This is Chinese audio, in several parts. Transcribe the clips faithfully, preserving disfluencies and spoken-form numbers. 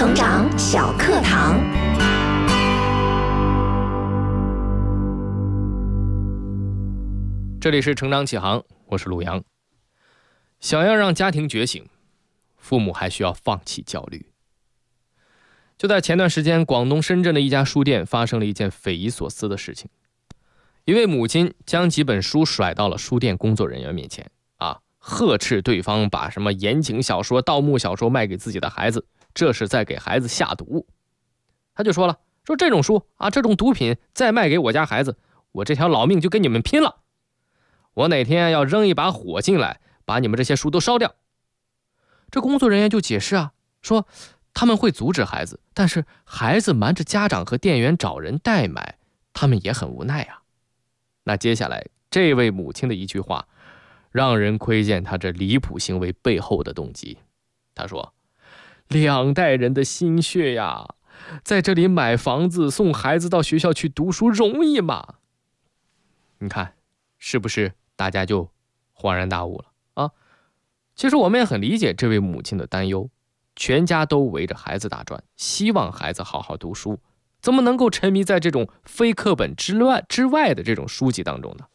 成长小课堂。 这里是成长启航，我是陆阳。想要让家庭觉醒，父母还需要放弃焦虑。就在前段时间，广东深圳的一家书店发生了一件匪夷所思的事情。一位母亲将几本书甩到了书店工作人员面前，啊，呵斥对方把什么言情小说、盗墓小说卖给自己的孩子，这是在给孩子下毒。他就说了，说这种书啊，这种毒品再卖给我家孩子，我这条老命就跟你们拼了。我哪天要扔一把火进来，把你们这些书都烧掉。这工作人员就解释啊，说他们会阻止孩子，但是孩子瞒着家长和店员找人代买，他们也很无奈啊。那接下来这位母亲的一句话，让人窥见她这离谱行为背后的动机。她说，两代人的心血呀，在这里买房子送孩子到学校去读书容易吗？你看是不是大家就恍然大悟了啊？其实我们也很理解这位母亲的担忧，全家都围着孩子打转，希望孩子好好读书，怎么能够沉迷在这种非课本之外之外的这种书籍当中呢？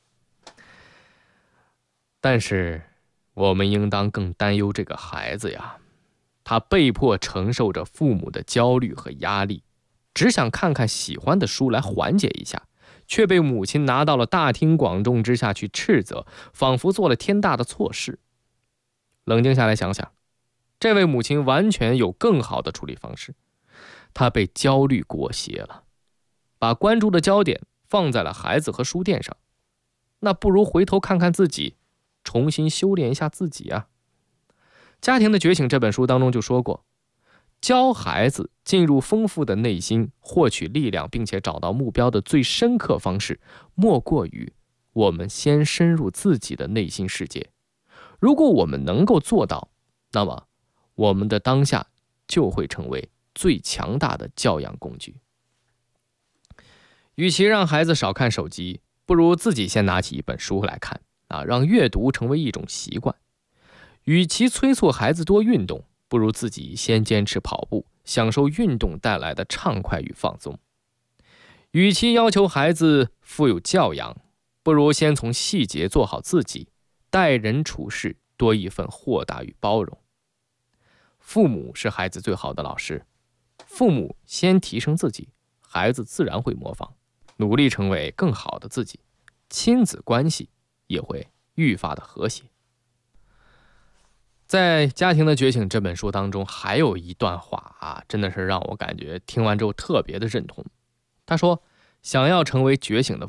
但是我们应当更担忧这个孩子呀，他被迫承受着父母的焦虑和压力，只想看看喜欢的书来缓解一下，却被母亲拿到了大庭广众之下去斥责，仿佛做了天大的错事。冷静下来想想，这位母亲完全有更好的处理方式。她被焦虑裹挟了，把关注的焦点放在了孩子和书店上，那不如回头看看自己，重新修炼一下自己啊。家庭的觉醒这本书当中就说过，教孩子进入丰富的内心，获取力量，并且找到目标的最深刻方式，莫过于我们先深入自己的内心世界。如果我们能够做到，那么我们的当下就会成为最强大的教养工具。与其让孩子少看手机，不如自己先拿起一本书来看啊，让阅读成为一种习惯。与其催促孩子多运动，不如自己先坚持跑步，享受运动带来的畅快与放松。与其要求孩子富有教养，不如先从细节做好自己，待人处事多一份豁达与包容。父母是孩子最好的老师，父母先提升自己，孩子自然会模仿，努力成为更好的自己，亲子关系也会愈发的和谐。在《家庭的觉醒》这本书当中，还有一段话啊，真的是让我感觉听完之后特别的认同。他说，想要成为觉醒的